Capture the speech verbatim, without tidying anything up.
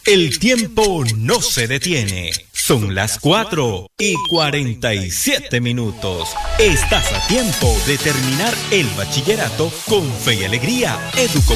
El tiempo no se detiene. Son las cuatro y cuarenta y siete minutos. Estás a tiempo de terminar el bachillerato con fe y alegría. Educo